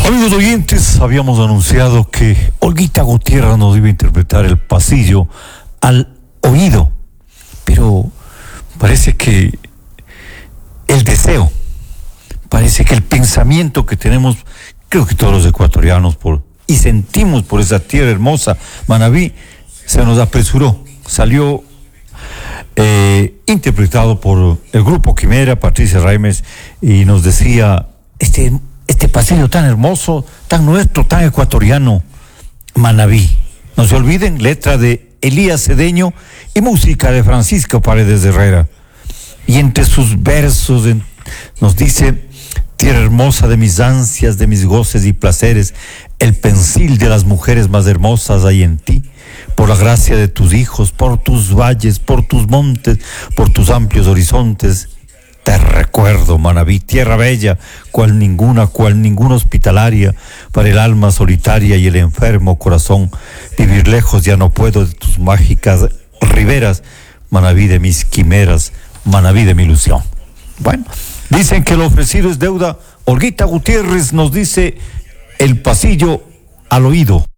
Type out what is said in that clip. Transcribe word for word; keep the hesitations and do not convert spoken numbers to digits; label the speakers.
Speaker 1: Amigos oyentes, habíamos anunciado que Olguita Gutiérrez nos iba a interpretar El Pasillo al Oído, pero parece que el deseo, parece que el pensamiento que tenemos, creo que todos los ecuatorianos por y sentimos por esa tierra hermosa, Manabí, se nos apresuró, salió eh, interpretado por el grupo Quimera, Patricia Raimes, y nos decía, este, este pasillo tan hermoso, tan nuestro, tan ecuatoriano, Manabí. No se olviden, letra de Elías Cedeño y música de Francisco Paredes de Herrera. Y entre sus versos en, nos dice: tierra hermosa de mis ansias, de mis goces y placeres, el pensil de las mujeres más hermosas hay en ti. Por la gracia de tus hijos, por tus valles, por tus montes, por tus amplios horizontes, te recuerdo, Manabí, tierra bella, cual ninguna, cual ninguna hospitalaria, para el alma solitaria y el enfermo corazón. Vivir lejos ya no puedo de tus mágicas riberas, Manabí de mis quimeras, Manabí de mi ilusión. Bueno, dicen que lo ofrecido es deuda. Olguita Gutiérrez nos dice El Pasillo al Oído.